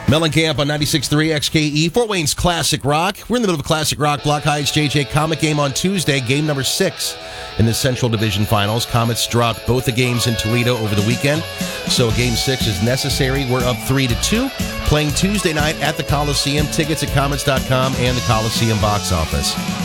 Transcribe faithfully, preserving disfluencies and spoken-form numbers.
Mellencamp on ninety-six point three X K E, Fort Wayne's Classic Rock. We're in the middle of a Classic Rock Block Heights J J Comet game on Tuesday, game number six in the Central Division Finals. Comets dropped both the games in Toledo over the weekend, so game six is necessary. We're up three to two, playing Tuesday night at the Coliseum. Tickets at comets dot com and the Coliseum box office.